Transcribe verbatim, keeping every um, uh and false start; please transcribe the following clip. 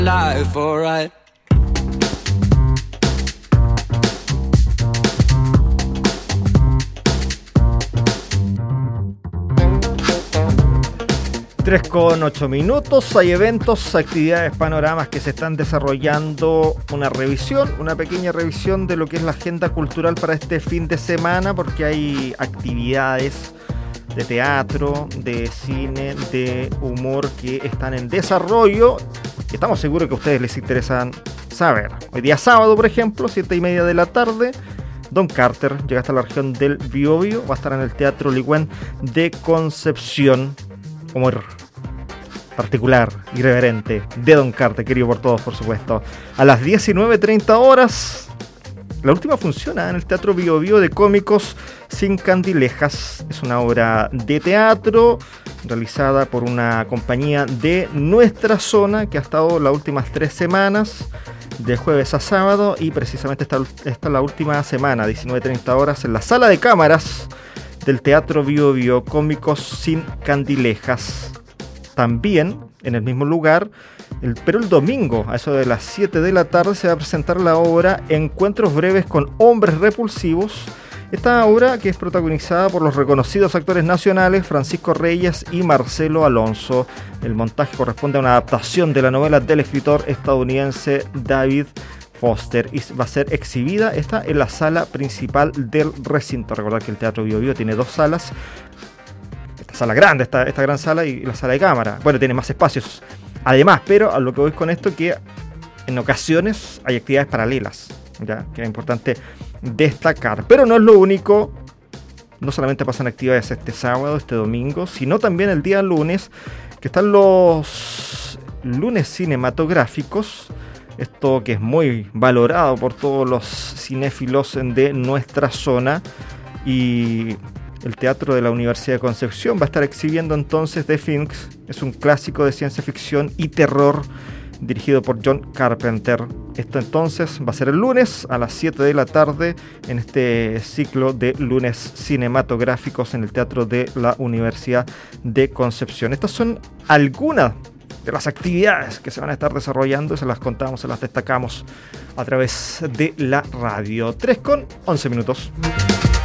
Life, alright. tres con ocho minutos, hay eventos, actividades, panoramas que se están desarrollando, una revisión, una pequeña revisión de lo que es la agenda cultural para este fin de semana, porque hay actividades de teatro, de cine, de humor que están en desarrollo. Estamos seguros que a ustedes les interesan saber. Hoy día sábado, por ejemplo, siete y media de la tarde, Don Carter llega hasta la región del Biobío, va a estar en el Teatro Ligüen de Concepción. Humor particular, irreverente, de Don Carter, querido por todos, por supuesto. A las diecinueve treinta horas, la última función en el Teatro Biobío de Cómicos Sin Candilejas. Es una obra de teatro realizada por una compañía de nuestra zona que ha estado las últimas tres semanas, de jueves a sábado, y precisamente esta, esta es la última semana, diecinueve treinta horas, en la sala de cámaras del Teatro Biobío, Cómicos Sin Candilejas. También en el mismo lugar, el, pero el domingo a eso de las siete de la tarde se va a presentar la obra Encuentros Breves con Hombres Repulsivos. Esta obra, que es protagonizada por los reconocidos actores nacionales Francisco Reyes y Marcelo Alonso. El montaje corresponde a una adaptación de la novela del escritor estadounidense David Foster, y va a ser exhibida esta en la sala principal del recinto. Recordad que el Teatro Biobío tiene dos salas, esta sala grande, esta, esta gran sala, y la sala de cámara. Bueno, tiene más espacios además, pero a lo que voy con esto, que en ocasiones hay actividades paralelas, ¿ya? Que es importante destacar, pero no es lo único. No solamente pasan actividades este sábado, este domingo, sino también el día lunes, que están los lunes cinematográficos. Esto que es muy valorado por todos los cinéfilos de nuestra zona, y el Teatro de la Universidad de Concepción va a estar exhibiendo entonces The Finks. Es un clásico de ciencia ficción y terror dirigido por John Carpenter. Esto entonces va a ser el lunes a las siete de la tarde en este ciclo de lunes cinematográficos en el Teatro de la Universidad de Concepción. Estas son algunas de las actividades que se van a estar desarrollando, se las contamos, se las destacamos a través de la radio. tres con once minutos.